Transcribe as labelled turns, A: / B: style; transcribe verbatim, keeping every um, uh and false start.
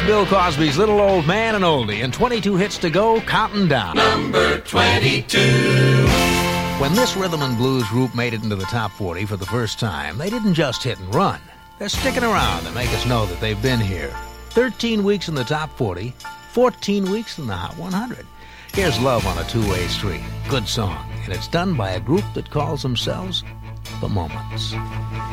A: Bill Cosby's Little Old Man and Oldie, and twenty-two hits to go, counting down.
B: Number twenty-two.
A: When this rhythm and blues group made it into the top forty for the first time, they didn't just hit and run. They're sticking around to make us know that they've been here. thirteen weeks in the top forty, fourteen weeks in the Hot one hundred. Here's Love on a Two-Way Street. Good song, and it's done by a group that calls themselves The Moments.